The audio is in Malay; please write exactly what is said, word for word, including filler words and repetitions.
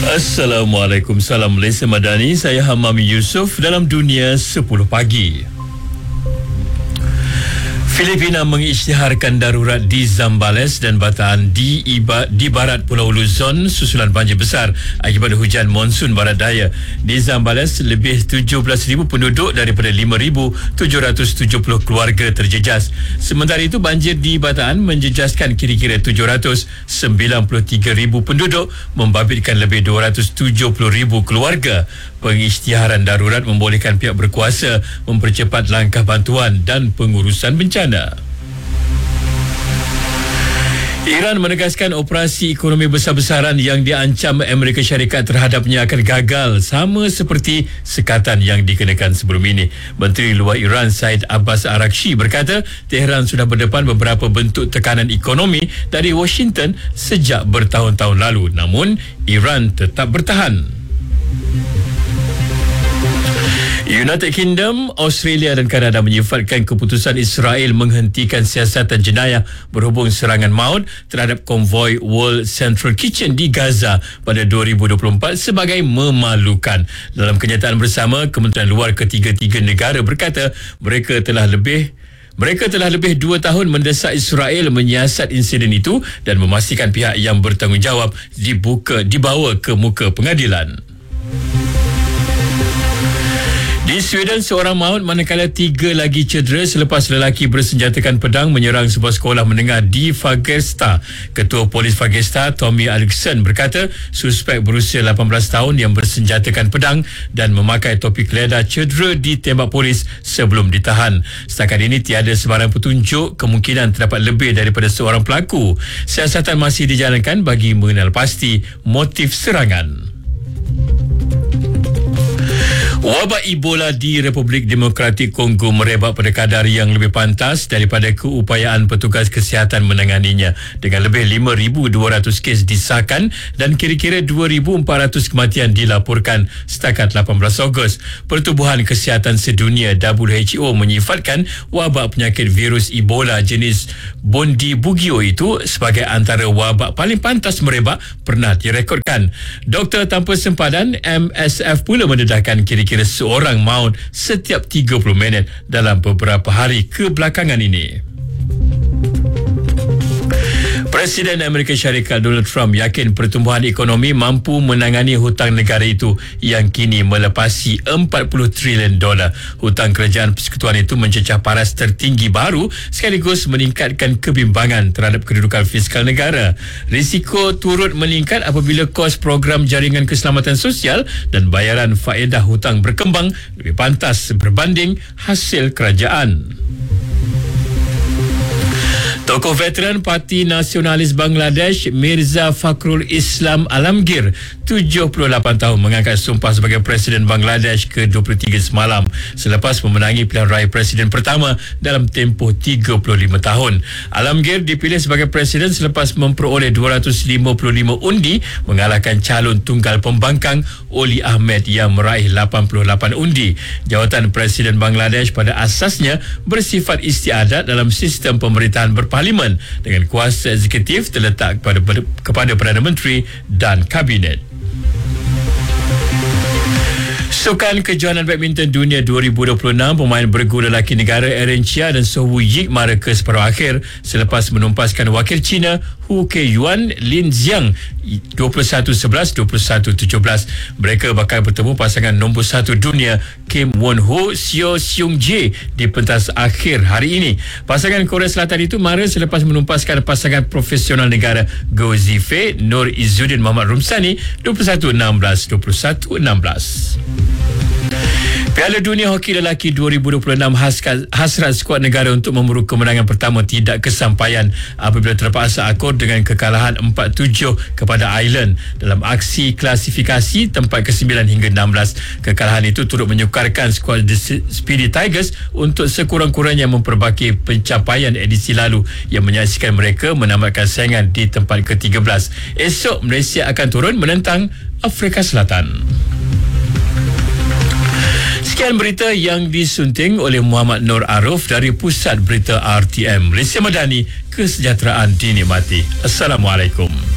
Assalamualaikum, salam Malaysia Madani. Saya Hamami Yusof dalam Dunia sepuluh Pagi. Filipina mengisytiharkan darurat di Zambales dan Bataan di, iba, di barat Pulau Luzon susulan banjir besar akibat hujan monsun barat daya. Di Zambales, lebih tujuh belas ribu penduduk daripada lima ribu tujuh ratus tujuh puluh keluarga terjejas. Sementara itu, banjir di Bataan menjejaskan kira-kira tujuh ratus sembilan puluh tiga ribu penduduk, membabitkan lebih dua ratus tujuh puluh ribu keluarga. Pengisytiharan darurat membolehkan pihak berkuasa mempercepat langkah bantuan dan pengurusan bencana. Iran menegaskan operasi ekonomi besar-besaran yang diancam Amerika Syarikat terhadapnya akan gagal, sama seperti sekatan yang dikenakan sebelum ini. Menteri Luar Iran Said Abbas Araghchi berkata Tehran sudah berdepan beberapa bentuk tekanan ekonomi dari Washington sejak bertahun-tahun lalu, namun Iran tetap bertahan. United Kingdom, Australia dan Kanada menyifatkan keputusan Israel menghentikan siasatan jenayah berhubung serangan maut terhadap konvoi World Central Kitchen di Gaza pada dua ribu dua puluh empat sebagai memalukan. Dalam kenyataan bersama, Kementerian Luar ketiga-tiga negara berkata mereka telah lebih Mereka telah lebih dua tahun mendesak Israel menyiasat insiden itu dan memastikan pihak yang bertanggungjawab dibuka dibawa ke muka pengadilan. Di Sweden, seorang maut manakala tiga lagi cedera selepas lelaki bersenjatakan pedang menyerang sebuah sekolah menengah di Fagersta. Ketua Polis Fagersta, Tommy Alexson, berkata suspek berusia lapan belas tahun yang bersenjatakan pedang dan memakai topi keleda cedera ditembak polis sebelum ditahan. Setakat ini tiada sebarang petunjuk kemungkinan terdapat lebih daripada seorang pelaku. Siasatan masih dijalankan bagi mengenal pasti motif serangan. Wabak Ebola di Republik Demokratik Kongo merebak pada kadar yang lebih pantas daripada keupayaan petugas kesihatan menanganinya, dengan lebih lima ribu dua ratus kes disahkan dan kira-kira dua ribu empat ratus kematian dilaporkan setakat lapan belas Ogos. Pertubuhan Kesihatan Sedunia W H O menyifatkan wabak penyakit virus Ebola jenis Bundibugyo itu sebagai antara wabak paling pantas merebak pernah direkodkan. Doktor Tanpa Sempadan M S F pula mendedahkan kira-kira seorang maut setiap tiga puluh minit dalam beberapa hari kebelakangan ini. Presiden Amerika Syarikat Donald Trump yakin pertumbuhan ekonomi mampu menangani hutang negara itu yang kini melepasi empat puluh trilion dolar. Hutang kerajaan persekutuan itu mencecah paras tertinggi baru sekaligus meningkatkan kebimbangan terhadap kedudukan fiskal negara. Risiko turut meningkat apabila kos program jaringan keselamatan sosial dan bayaran faedah hutang berkembang lebih pantas berbanding hasil kerajaan. Tokoh veteran Parti Nasionalis Bangladesh Mirza Fakhrul Islam Alamgir, tujuh puluh lapan tahun, mengangkat sumpah sebagai Presiden Bangladesh ke dua puluh tiga semalam selepas memenangi pilihan raya Presiden pertama dalam tempoh tiga puluh lima tahun. Alamgir dipilih sebagai Presiden selepas memperoleh dua ratus lima puluh lima undi, mengalahkan calon tunggal pembangkang Oli Ahmed yang meraih lapan puluh lapan undi. Jawatan Presiden Bangladesh pada asasnya bersifat istiadat dalam sistem pemerintahan berparlimen dengan kuasa eksekutif terletak kepada, kepada Perdana Menteri dan Kabinet. Sukan Kejohanan Badminton Dunia dua ribu dua puluh enam, pemain bergu lelaki negara Aaron Chia dan So Woo Yik mara ke separuh akhir selepas menumpaskan wakil China Hu Keiyuan Lin Jiang dua puluh satu sebelas, dua puluh satu tujuh belas. Mereka bakal bertemu pasangan nombor satu dunia Kim Won Ho Seo Seung Jae di pentas akhir hari ini. Pasangan Korea Selatan itu mara selepas menumpaskan pasangan profesional negara Go Zifei Nur Izzuddin Muhammad Rumsani dua puluh satu enam belas, dua puluh satu enam belas. Piala Dunia Hoki Lelaki dua ribu dua puluh enam, hasrat skuad negara untuk memburu kemenangan pertama tidak kesampaian apabila terpaksa akur dengan kekalahan empat tujuh kepada Ireland dalam aksi klasifikasi tempat kesembilan hingga enam belas. Kekalahan itu turut menyukarkan skuad The Speedy Tigers untuk sekurang-kurangnya memperbaiki pencapaian edisi lalu yang menyaksikan mereka menamatkan saingan di tempat ke tiga belas. Esok Malaysia akan turun menentang Afrika Selatan. Sekian berita yang disunting oleh Muhammad Nur Aruf dari Pusat Berita R T M. Malaysia Madani, kesejahteraan dinikmati. Assalamualaikum.